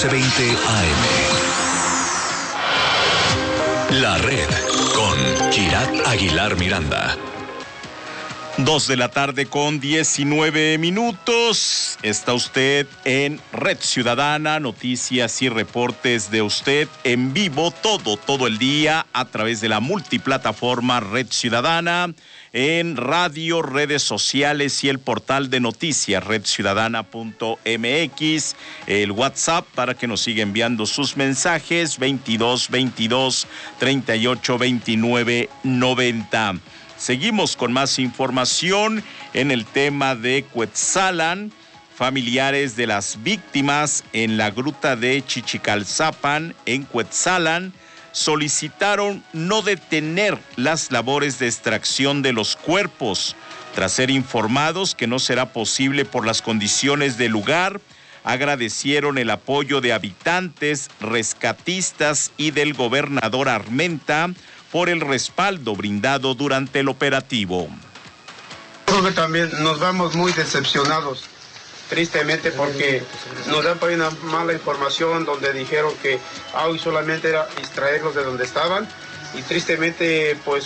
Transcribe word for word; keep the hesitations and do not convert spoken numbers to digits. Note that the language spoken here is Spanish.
doce veinte A M. La Red con Kirat Aguilar Miranda. Dos de la tarde con diecinueve minutos. Está usted en Red Ciudadana, noticias y reportes de usted en vivo todo, todo el día a través de la multiplataforma Red Ciudadana, en radio, redes sociales y el portal de noticias red ciudadana punto m x, el WhatsApp para que nos siga enviando sus mensajes veintidós veintidós treinta y ocho veintinueve noventa. Seguimos con más información en el tema de Cuetzalan. Familiares de las víctimas en la gruta de Chichicalzapan, en Cuetzalan, solicitaron no detener las labores de extracción de los cuerpos. Tras ser informados que no será posible por las condiciones del lugar, agradecieron el apoyo de habitantes, rescatistas y del gobernador Armenta por el respaldo brindado durante el operativo. Creo que también nos vamos muy decepcionados, tristemente, porque nos dan por una mala información donde dijeron que hoy solamente era extraerlos de donde estaban y tristemente pues